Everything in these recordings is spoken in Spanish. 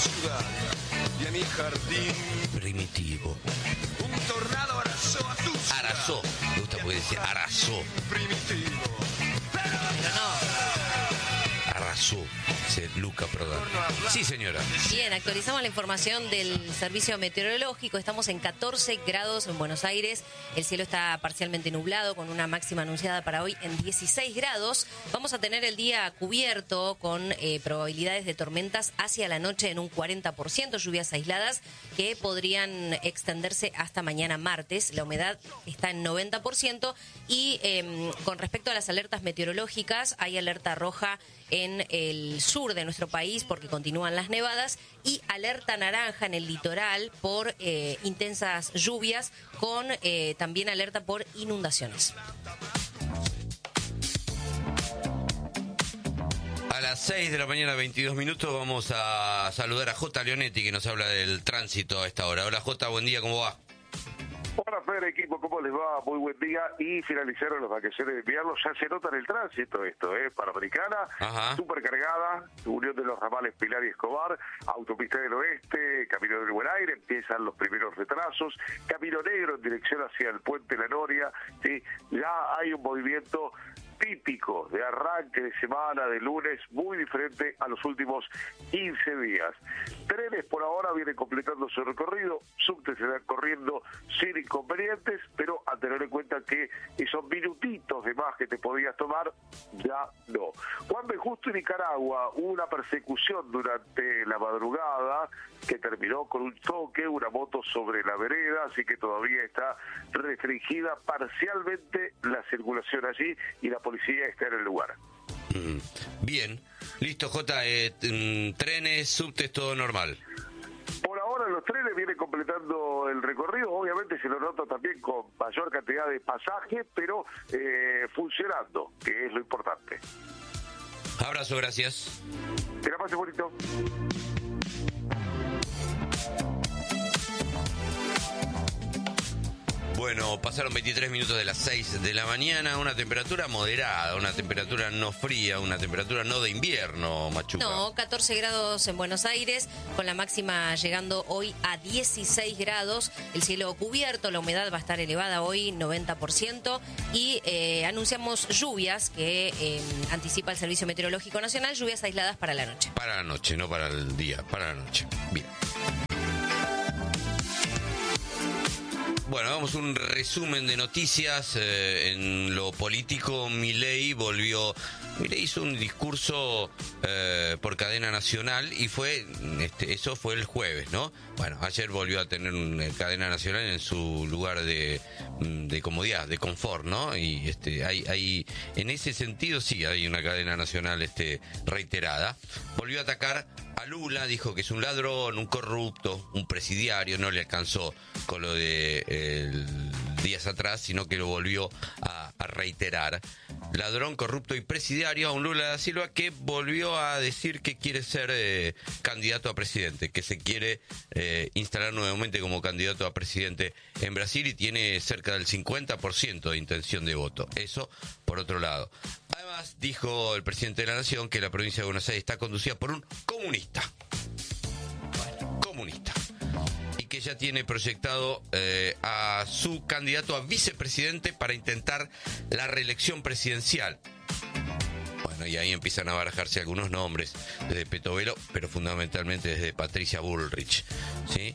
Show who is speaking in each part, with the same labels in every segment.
Speaker 1: ciudad y a mi jardín
Speaker 2: primitivo.
Speaker 1: un tornado arrasó a tu ciudad.
Speaker 2: Arrasó. Me gusta porque dice arrasó.
Speaker 1: Primitivo.
Speaker 3: Pero no.
Speaker 2: Arrasó. Dice Luca Prodan. Sí, señora.
Speaker 3: Bien, actualizamos la información del servicio meteorológico. Estamos en 14 grados en Buenos Aires. El cielo está parcialmente nublado con una máxima anunciada para hoy en 16 grados. Vamos a tener el día cubierto con probabilidades de tormentas hacia la noche en un 40%, lluvias aisladas que podrían extenderse hasta mañana martes. La humedad está en 90% y con respecto a las alertas meteorológicas, hay alerta roja en el sur de nuestro país porque continúan las nevadas y alerta naranja en el litoral por intensas lluvias con también alerta por inundaciones.
Speaker 2: A las 6 de la mañana, 22 minutos, vamos a saludar a J. Leonetti, que nos habla del tránsito a esta hora. Hola, J, buen día, ¿cómo va?
Speaker 4: Hola, Fer, equipo, ¿cómo les va? Muy buen día. Y finalizaron las vacaciones de invierno. Ya se nota en el tránsito esto, Panamericana, súper cargada, unión de los ramales Pilar y Escobar, autopista del Oeste, Camino del Buen Aire, empiezan los primeros retrasos, Camino Negro en dirección hacia el Puente La Noria, ¿sí? Ya hay un movimiento típico de arranque de semana, de lunes, muy diferente a los últimos 15 días. Trenes por ahora vienen completando su recorrido, subtes se van corriendo sin inconvenientes, pero a tener en cuenta que esos minutitos de más que te podías tomar, ya no. Juan B. Justo en Nicaragua hubo una persecución durante la madrugada que terminó con un choque, una moto sobre la vereda, así que todavía está restringida parcialmente la circulación allí y la policía está en el lugar.
Speaker 2: Bien, listo, J, trenes, subtes, todo normal.
Speaker 4: Por ahora los trenes vienen completando el recorrido, obviamente se lo nota también con mayor cantidad de pasajes, pero funcionando, que es lo importante.
Speaker 2: Abrazo, gracias.
Speaker 4: Que la pase bonito.
Speaker 2: Bueno, pasaron 23 minutos de las 6 de la mañana, una temperatura moderada, una temperatura no fría, una temperatura no de invierno, Machuca.
Speaker 3: No, 14 grados en Buenos Aires, con la máxima llegando hoy a 16 grados, el cielo cubierto, la humedad va a estar elevada hoy, 90%, y anunciamos lluvias que anticipa el Servicio Meteorológico Nacional, lluvias aisladas para la noche.
Speaker 2: Para la noche, no para el día, para la noche. Bien. Bueno, hagamos un resumen de noticias. En lo político, Milei hizo un discurso por cadena nacional y eso fue el jueves, ¿no? Bueno, ayer volvió a tener una cadena nacional en su lugar de comodidad, de confort, ¿no? Y hay en ese sentido sí hay una cadena nacional reiterada. Volvió a atacar a Lula, dijo que es un ladrón, un corrupto, un presidiario, no le alcanzó con lo de días atrás, sino que lo volvió a reiterar. Ladrón, corrupto y presidiario a un Lula da Silva que volvió a decir que quiere ser candidato a presidente, que se quiere instalar nuevamente como candidato a presidente en Brasil y tiene cerca del 50% de intención de voto. Eso por otro lado. Además, dijo el presidente de la Nación que la provincia de Buenos Aires está conducida por un comunista. Bueno, comunista. Y que ya tiene proyectado a su candidato a vicepresidente para intentar la reelección presidencial. Bueno, y ahí empiezan a barajarse algunos nombres, desde Petovelo, pero fundamentalmente desde Patricia Bullrich, ¿sí?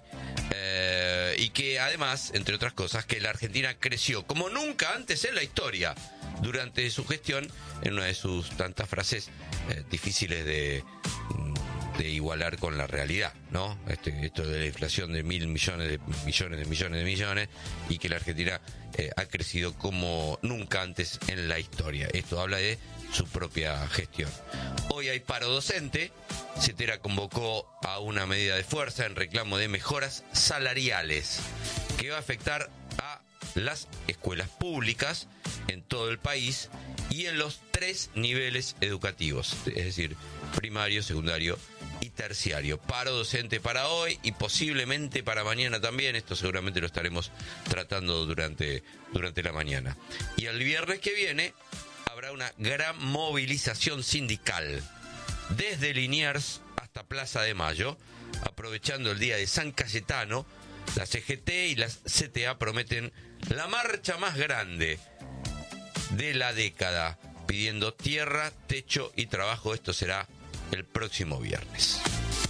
Speaker 2: Y que además, entre otras cosas, que la Argentina creció como nunca antes en la historia durante su gestión, en una de sus tantas frases difíciles de igualar con la realidad, ¿no? Esto de la inflación de 1.000 millones, y que la Argentina ha crecido como nunca antes en la historia. Esto habla de su propia gestión. Hoy hay paro docente. CETERA convocó a una medida de fuerza en reclamo de mejoras salariales que va a afectar a las escuelas públicas en todo el país y en los 3 niveles educativos, es decir, primario, secundario y terciario. Paro docente para hoy y posiblemente para mañana también. Esto seguramente lo estaremos tratando durante la mañana. Y el viernes que viene habrá una gran movilización sindical desde Liniers hasta hasta Plaza de Mayo. Aprovechando el día de San Cayetano, la CGT y la CTA prometen la marcha más grande de la década, pidiendo tierra, techo y trabajo. Esto será el próximo viernes.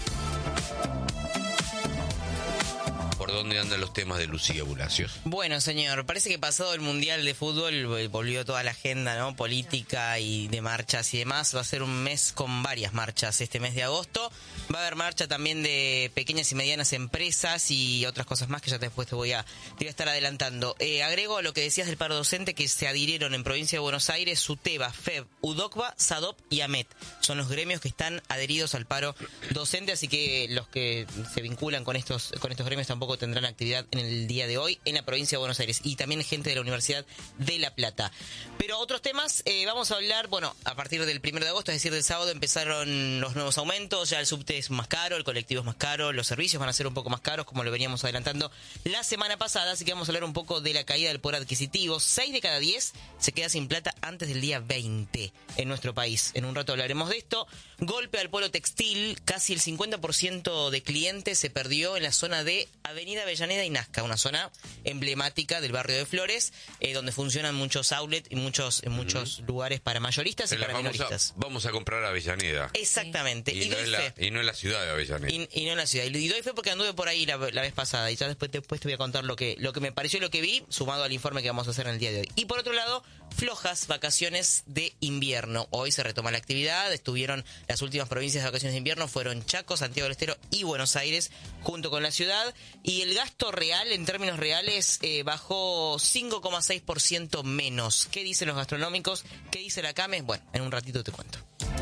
Speaker 2: ¿Por dónde andan los temas de Lucía Bulacios?
Speaker 5: Bueno, señor, parece que pasado el Mundial de Fútbol volvió toda la agenda, ¿no? Política y de marchas y demás. Va a ser un mes con varias marchas este mes de agosto. Va a haber marcha también de pequeñas y medianas empresas y otras cosas más que ya después te voy a estar adelantando. Agrego a lo que decías del paro docente, que se adhirieron en Provincia de Buenos Aires SUTEBA, FEB, UDOCBA, SADOP y AMET. Son los gremios que están adheridos al paro docente, así que los que se vinculan con estos gremios tampoco tendrán actividad en el día de hoy en la provincia de Buenos Aires, y también gente de la Universidad de La Plata. Pero otros temas, vamos a hablar, bueno, a partir del 1 de agosto, es decir, del sábado, empezaron los nuevos aumentos. Ya el subte es más caro, el colectivo es más caro, los servicios van a ser un poco más caros, como lo veníamos adelantando la semana pasada, así que vamos a hablar un poco de la caída del poder adquisitivo. 6 de cada 10 se queda sin plata antes del día 20 en nuestro país. En un rato hablaremos de esto. Golpe al polo textil, casi el 50% de clientes se perdió en la zona de Avenida Avellaneda y Nazca, una zona emblemática del barrio de Flores, donde funcionan muchos outlets y muchos lugares para mayoristas y para minoristas.
Speaker 2: Vamos a comprar a Avellaneda.
Speaker 5: Exactamente.
Speaker 2: Y no en la ciudad de Avellaneda.
Speaker 5: Y no en la ciudad. Y doy fe porque anduve por ahí la vez pasada, y ya después te voy a contar lo que me pareció y lo que vi, sumado al informe que vamos a hacer en el día de hoy. Y por otro lado, flojas vacaciones de invierno. Hoy se retoma la actividad. Estuvieron las últimas provincias de vacaciones de invierno, fueron Chaco, Santiago del Estero y Buenos Aires, junto con la ciudad. Y el gasto real, en términos reales, bajó 5,6% menos. ¿Qué dicen los gastronómicos? ¿Qué dice la CAME? Bueno, en un ratito te cuento.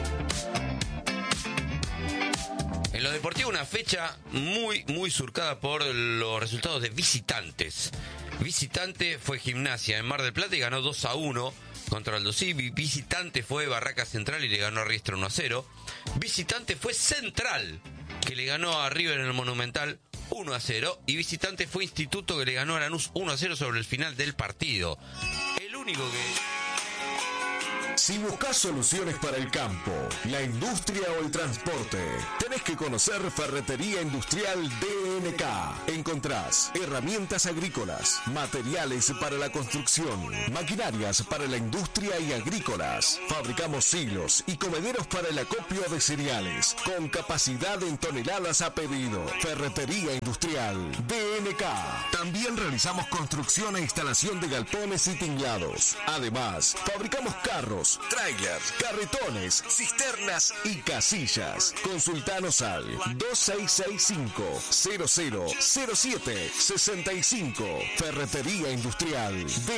Speaker 2: En lo deportivo, una fecha muy surcada por los resultados de visitantes. Visitante fue Gimnasia en Mar del Plata y ganó 2-1 contra Aldo Civi. Visitante fue Barraca Central y le ganó a Riestra 1-0. Visitante fue Central, que le ganó a River en el Monumental 1-0. Y visitante fue Instituto, que le ganó a Lanús 1-0 sobre el final del partido. El único que...
Speaker 6: Si buscas soluciones para el campo, la industria o el transporte, tenés que conocer Ferretería Industrial DNK. Encontrás herramientas agrícolas, materiales para la construcción, maquinarias para la industria y agrícolas. Fabricamos silos y comederos para el acopio de cereales, con capacidad en toneladas a pedido. Ferretería Industrial DNK. También realizamos construcción e instalación de galpones y tinglados. Además, fabricamos carros, trailers, carretones, cisternas y casillas. Consultanos al 2665-000765. Ferretería Industrial